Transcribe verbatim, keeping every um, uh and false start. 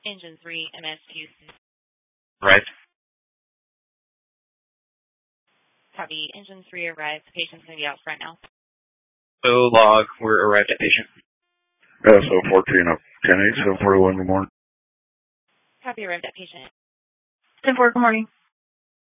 Engine three, M S Q. Right. Copy. Engine three arrived. The patient's going to be out front now. So log, we're arrived at patient. S O fourteen of ten eight, seven forty-one, good morning. Copy, arrived at patient. ten four, good morning.